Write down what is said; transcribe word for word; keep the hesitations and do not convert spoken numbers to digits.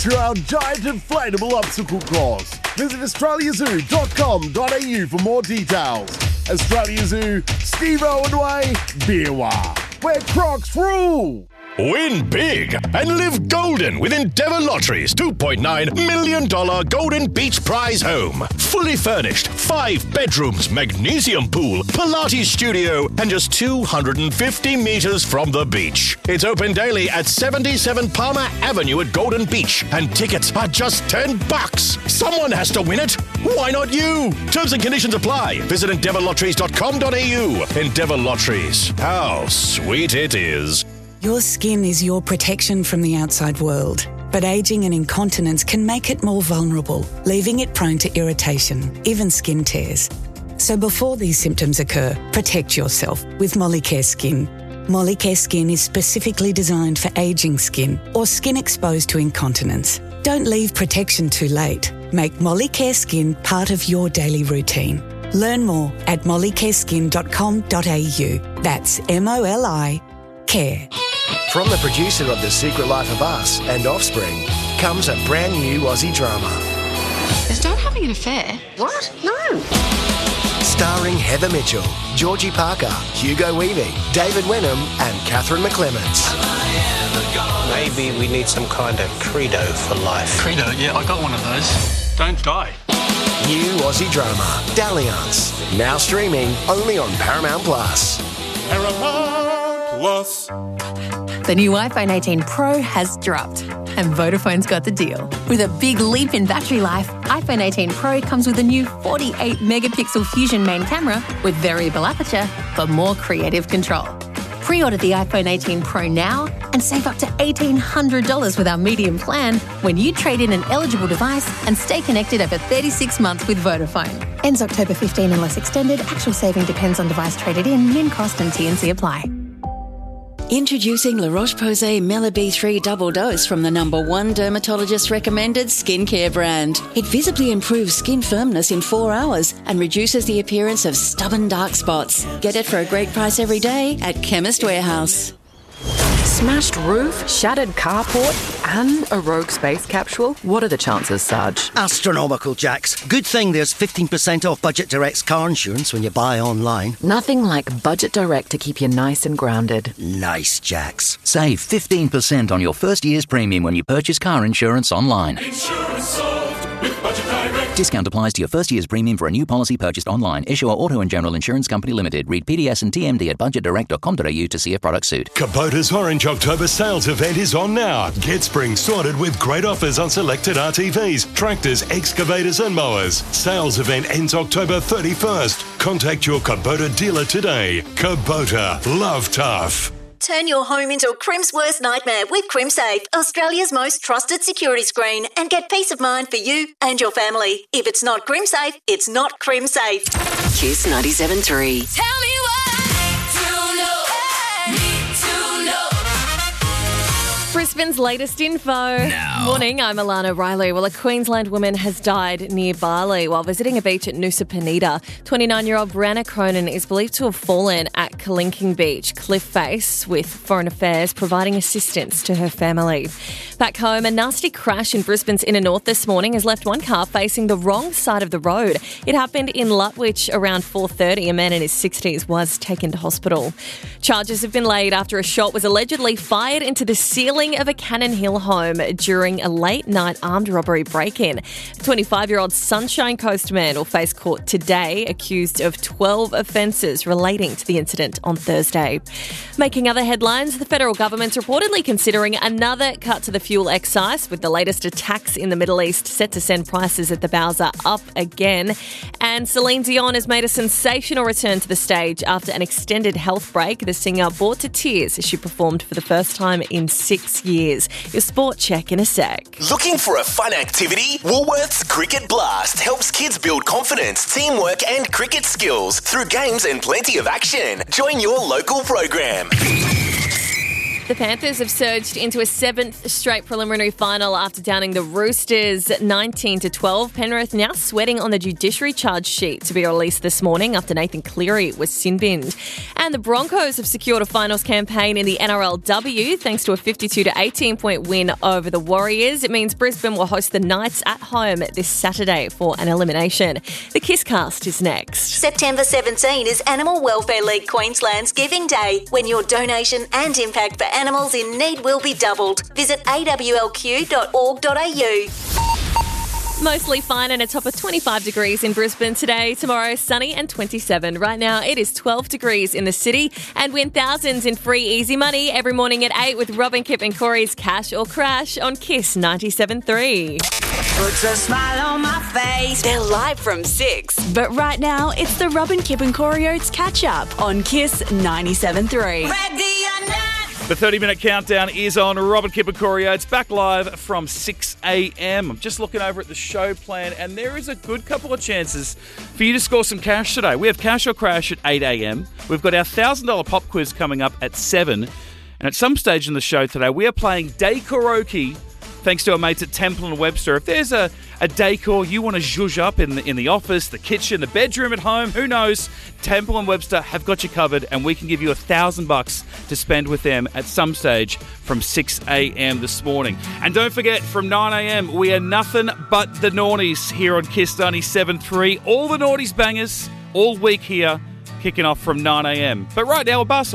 to our giant inflatable obstacle course. Visit australia zoo dot com dot a u for more details. Australia Zoo, Steve Owen Way, Beerwah, where Crocs rule. Win big and live golden with Endeavour Lottery's two point nine million dollars Golden Beach Prize home. Fully furnished, five bedrooms, magnesium pool, Pilates studio, and just two hundred fifty metres from the beach. It's open daily at seventy-seven Palmer Avenue at Golden Beach, and tickets are just ten bucks. Someone has to win it. Why not you? Terms and conditions apply. Visit endeavour lotteries dot com dot a u. Endeavour Lotteries. How sweet it is. Your skin is your protection from the outside world, but ageing and incontinence can make it more vulnerable, leaving it prone to irritation, even skin tears. So before these symptoms occur, protect yourself with Molicare Skin. Molicare Skin is specifically designed for ageing skin or skin exposed to incontinence. Don't leave protection too late. Make Molicare Skin part of your daily routine. Learn more at molicare skin dot com dot a u. That's M O L I care. From the producer of The Secret Life of Us and Offspring comes a brand new Aussie drama. Is Dad having an affair? What? No. Starring Heather Mitchell, Georgie Parker, Hugo Weaving, David Wenham and Catherine McClements. Maybe we need some kind of credo for life. Credo? Yeah, I got one of those. Don't die. New Aussie drama, Dalliance. Now streaming only on Paramount Plus. Paramount Plus. The new iPhone eighteen Pro has dropped, and Vodafone's got the deal. With a big leap in battery life, iPhone eighteen Pro comes with a new forty-eight megapixel Fusion main camera with variable aperture for more creative control. Pre-order the iPhone eighteen Pro now and save up to eighteen hundred dollars with our medium plan when you trade in an eligible device and stay connected over thirty-six months with Vodafone. Ends October fifteenth unless extended. Actual saving depends on device traded in. Min cost and T and C apply. Introducing La Roche-Posay Mela B three Double Dose from the number one dermatologist-recommended skincare brand. It visibly improves skin firmness in four hours and reduces the appearance of stubborn dark spots. Get it for a great price every day at Chemist Warehouse. Smashed roof, shattered carport, and a rogue space capsule? What are the chances, Sarge? Astronomical, Jax. Good thing there's fifteen percent off Budget Direct's car insurance when you buy online. Nothing like Budget Direct to keep you nice and grounded. Nice, Jax. Save fifteen percent on your first year's premium when you purchase car insurance online. Insurance solved with Budget Direct. Discount applies to your first year's premium for a new policy purchased online. Issuer Auto and General Insurance Company Limited. Read P D S and T M D at budget direct dot com dot a u to see if products suit. Kubota's Orange October sales event is on now. Get spring sorted with great offers on selected R T Vs, tractors, excavators and mowers. Sales event ends October thirty-first. Contact your Kubota dealer today. Kubota. Love tough. Turn your home into a Crim's worst nightmare with CrimSafe, Australia's most trusted security screen, and get peace of mind for you and your family. If it's not CrimSafe, it's not CrimSafe. Kiss ninety-seven point three. Tell me what to know. Need to know. Brisbane's latest info. Now. Morning, I'm Alana Riley. Well, a Queensland woman has died near Bali while visiting a beach at Nusa Penida. twenty-nine-year-old Brianna Cronin is believed to have fallen at Kalinking Beach cliff face, with Foreign Affairs providing assistance to her family. Back home, a nasty crash in Brisbane's inner north this morning has left one car facing the wrong side of the road. It happened in Lutwyche around four thirty. A man in his sixties was taken to hospital. Charges have been laid after a shot was allegedly fired into the ceiling of a Cannon Hill home during a late-night armed robbery break-in. twenty-five-year-old Sunshine Coast man will face court today, accused of twelve offences relating to the incident on Thursday. Making other headlines, the federal government's reportedly considering another cut to the fuel excise, with the latest attacks in the Middle East set to send prices at the Bowser up again. And Celine Dion has made a sensational return to the stage after an extended health break. The singer brought to tears as she performed for the first time in six years. Your sport check in a sec. Looking for a fun activity? Woolworths Cricket Blast helps kids build confidence, teamwork and cricket skills through games and plenty of action. Join your local program. The Panthers have surged into a seventh straight preliminary final after downing the Roosters nineteen to twelve. Penrith now sweating on the judiciary charge sheet to be released this morning after Nathan Cleary was sin-binned. And the Broncos have secured a finals campaign in the N R L W thanks to a fifty-two to eighteen point win over the Warriors. It means Brisbane will host the Knights at home this Saturday for an elimination. The Kisscast is next. September seventeenth is Animal Welfare League Queensland's Giving Day, when your donation and impact for animals in need will be doubled. Visit a w l q dot org dot a u. Mostly fine and a top of twenty-five degrees in Brisbane today. Tomorrow, sunny and twenty-seven. Right now, it is twelve degrees in the city. And win thousands in free easy money every morning at eight with Robin, Kip and Corey's Cash or Crash on Kiss ninety-seven point three. Puts a smile on my face. They're live from six. But right now, it's the Robin, Kip and Corey Oates catch-up on Kiss ninety-seven point three. Ready or not. The thirty-minute countdown is on. Robin, Kip and Corey Oates back live from six a.m. I'm just looking over at the show plan, and there is a good couple of chances for you to score some cash today. We have Cash or Crash at eight a.m. We've got our one thousand dollars pop quiz coming up at seven. And at some stage in the show today, we are playing Day Karaoke, thanks to our mates at Temple and Webster. If there's a, a decor you want to zhuzh up in the, in the office, the kitchen, the bedroom at home, who knows, Temple and Webster have got you covered, and we can give you a thousand bucks to spend with them at some stage from six a.m. this morning. And don't forget, from nine a.m, we are nothing but the Naughties here on Kiss ninety-seven point three. All the Naughties bangers all week here, kicking off from nine a.m. But right now, a bus.